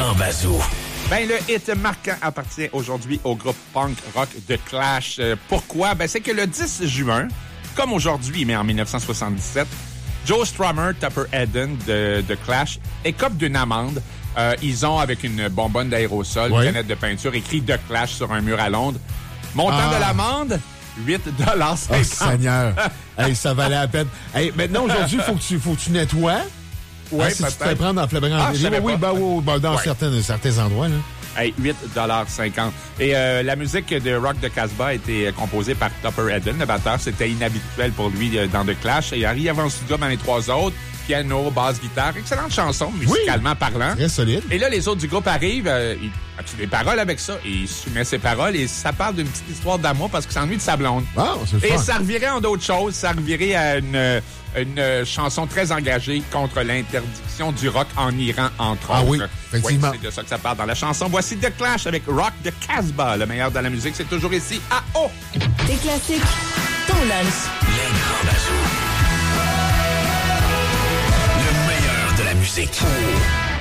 grands bazous. Ben, le hit marquant appartient aujourd'hui au groupe punk rock The Clash. Pourquoi? Ben, c'est que le 10 juin, comme aujourd'hui, mais en 1977, Joe Strummer, Tupper Eden de The Clash écope d'une amende. Ils ont, avec une bonbonne d'aérosol, une canette de peinture, écrit The Clash sur un mur à Londres. Montant de l'amende, $8.50. Oh, Seigneur. Hey, ça valait la peine. Hey, maintenant, aujourd'hui, il faut que tu nettoies. Oui, si tu te fais prendre en flagrant délit. Dans certains endroits. Là. Hey, $8.50. Et la musique de Rock de Casbah a été composée par Tupper Eden, le batteur. C'était inhabituel pour lui dans The Clash. Il arrive en studio dans les trois autres. Piano, basse, guitare. Excellente chanson, musicalement parlant. Très solide. Et là, les autres du groupe arrivent. As-tu des paroles avec ça? Et il soumet ses paroles et ça parle d'une petite histoire d'amour parce qu'il s'ennuie de sa blonde. Oh, c'est et fun. Ça revirait en d'autres choses. Ça revirait à une chanson très engagée contre l'interdiction du rock en Iran, entre autres. Ah oui, effectivement. Oui, c'est de ça que ça parle dans la chanson. Voici The Clash avec Rock de Casbah. Le meilleur de la musique, c'est toujours ici à O. Des classiques, ton lunch. Les grands bazous. Le meilleur de la musique.